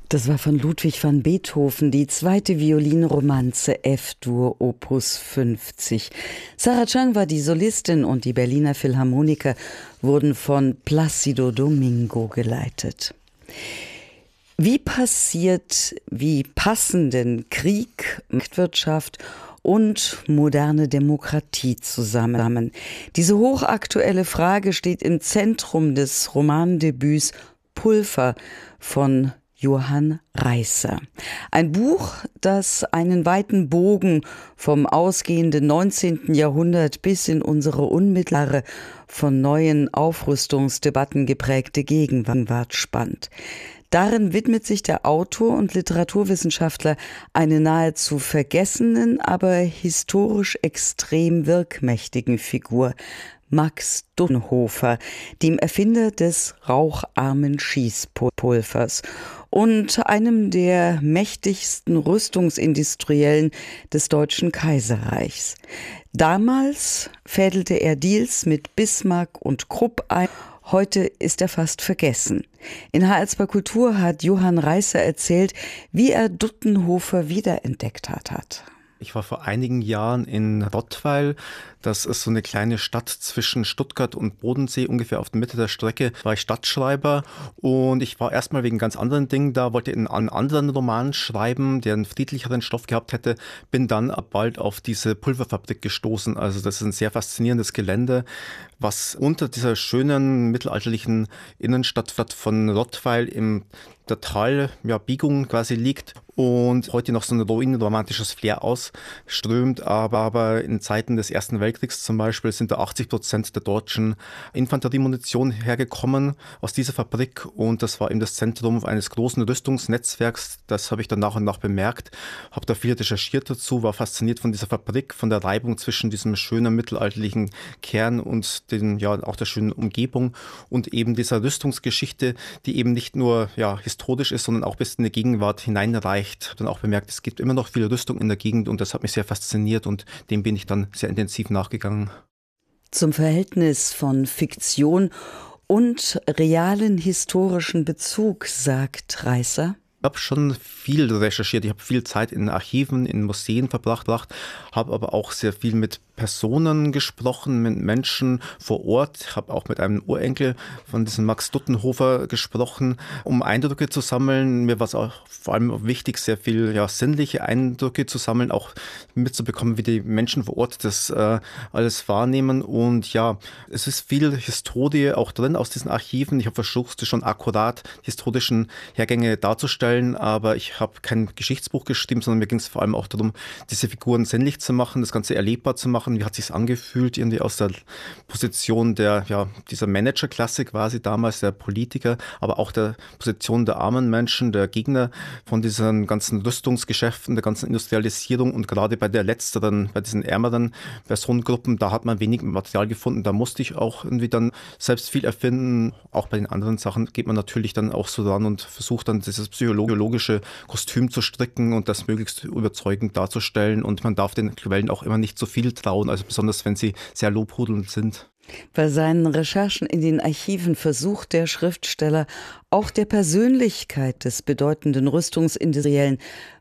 Das war von Ludwig van Beethoven, die zweite Violinromanze F-Dur Opus 50. Sarah Chang war die Solistin und die Berliner Philharmoniker wurden von Plácido Domingo geleitet. Wie passen denn Krieg, Marktwirtschaft und moderne Demokratie zusammen? Diese hochaktuelle Frage steht im Zentrum des Romandebüts Pulver von Johann Reißer. Ein Buch, das einen weiten Bogen vom ausgehenden 19. Jahrhundert bis in unsere unmittelbare, von neuen Aufrüstungsdebatten geprägte Gegenwart spannt. Darin widmet sich der Autor und Literaturwissenschaftler einer nahezu vergessenen, aber historisch extrem wirkmächtigen Figur, Max Duttenhofer, dem Erfinder des raucharmen Schießpulvers und einem der mächtigsten Rüstungsindustriellen des Deutschen Kaiserreichs. Damals fädelte er Deals mit Bismarck und Krupp ein. Heute ist er fast vergessen. In HR2 Kultur hat Johann Reißer erzählt, wie er Duttenhofer wiederentdeckt hat. Ich war vor einigen Jahren in Rottweil. Das ist so eine kleine Stadt zwischen Stuttgart und Bodensee, ungefähr auf der Mitte der Strecke. War ich Stadtschreiber und ich war erstmal wegen ganz anderen Dingen da, wollte einen anderen Roman schreiben, der einen friedlicheren Stoff gehabt hätte. Bin dann bald auf diese Pulverfabrik gestoßen. Also das ist ein sehr faszinierendes Gelände, was unter dieser schönen mittelalterlichen Innenstadt von Rottweil im der Talbiegung quasi liegt und heute noch so ein ruinenromantisches Flair ausströmt. Aber in Zeiten des Ersten Weltkriegs zum Beispiel sind da 80% der deutschen Infanteriemunition hergekommen aus dieser Fabrik und das war eben das Zentrum eines großen Rüstungsnetzwerks. Das habe ich dann nach und nach bemerkt, habe da viel recherchiert dazu, war fasziniert von dieser Fabrik, von der Reibung zwischen diesem schönen mittelalterlichen Kern und auch der schönen Umgebung und eben dieser Rüstungsgeschichte, die eben nicht nur historisch ist, sondern auch bis in die Gegenwart hineinreicht. Ich habe dann auch bemerkt, es gibt immer noch viel Rüstung in der Gegend und das hat mich sehr fasziniert und dem bin ich dann sehr intensiv nachgegangen. Zum Verhältnis von Fiktion und realen historischen Bezug, sagt Reißer. Ich habe schon viel recherchiert. Ich habe viel Zeit in Archiven, in Museen verbracht, habe aber auch sehr viel mit Personen gesprochen, mit Menschen vor Ort. Ich habe auch mit einem Urenkel von diesem Max Duttenhofer gesprochen, um Eindrücke zu sammeln. Mir war es auch vor allem wichtig, sehr viel sinnliche Eindrücke zu sammeln, auch mitzubekommen, wie die Menschen vor Ort das alles wahrnehmen. Und es ist viel Historie auch drin aus diesen Archiven. Ich habe versucht, schon akkurat historischen Hergänge darzustellen, aber ich habe kein Geschichtsbuch geschrieben, sondern mir ging es vor allem auch darum, diese Figuren sinnlich zu machen, das Ganze erlebbar zu machen. Wie hat sich's angefühlt, irgendwie aus der Position dieser Managerklasse quasi damals, der Politiker, aber auch der Position der armen Menschen, der Gegner von diesen ganzen Rüstungsgeschäften, der ganzen Industrialisierung und gerade bei der letzteren, bei diesen ärmeren Personengruppen, da hat man wenig Material gefunden, da musste ich auch irgendwie dann selbst viel erfinden. Auch bei den anderen Sachen geht man natürlich dann auch so ran und versucht dann dieses psychologische Kostüm zu stricken und das möglichst überzeugend darzustellen und man darf den Quellen auch immer nicht so viel trauen, also besonders wenn sie sehr lobhudelnd sind. Bei seinen Recherchen in den Archiven versucht der Schriftsteller auch der Persönlichkeit des bedeutenden Rüstungsindustriellen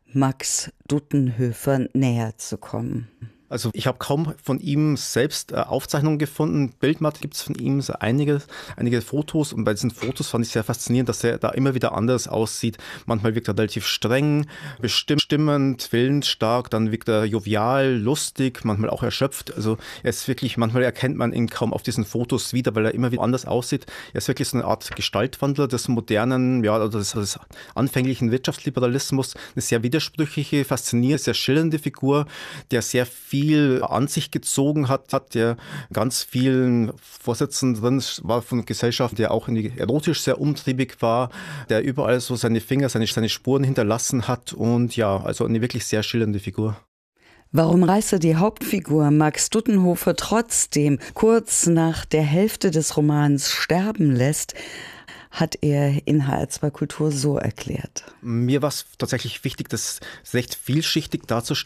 Max Duttenhofer näher zu kommen. Also ich habe kaum von ihm selbst Aufzeichnungen gefunden. Bildmaterial gibt es von ihm, so einige Fotos. Und bei diesen Fotos fand ich sehr faszinierend, dass er da immer wieder anders aussieht. Manchmal wirkt er relativ streng, bestimmend, willensstark. Dann wirkt er jovial, lustig, manchmal auch erschöpft. Also er ist wirklich, manchmal erkennt man ihn kaum auf diesen Fotos wieder, weil er immer wieder anders aussieht. Er ist wirklich so eine Art Gestaltwandler des modernen, des anfänglichen Wirtschaftsliberalismus. Eine sehr widersprüchliche, faszinierende, sehr schillernde Figur, der sehr viel an sich gezogen hat, der ganz vielen Vorsätzen drin war von Gesellschaft, der auch erotisch sehr umtriebig war, der überall so seine Finger, seine Spuren hinterlassen hat und also eine wirklich sehr schillernde Figur. Warum Reißer die Hauptfigur Max Duttenhofer trotzdem kurz nach der Hälfte des Romans sterben lässt, hat er in HR2 Kultur so erklärt. Mir war es tatsächlich wichtig, das recht vielschichtig darzustellen.